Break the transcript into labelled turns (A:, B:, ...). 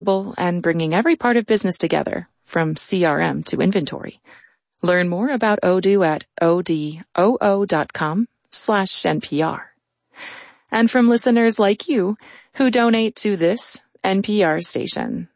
A: and bringing every part of business together, from CRM to inventory. Learn more about Odoo at odoo.com/NPR. And from listeners like you who donate to this NPR station.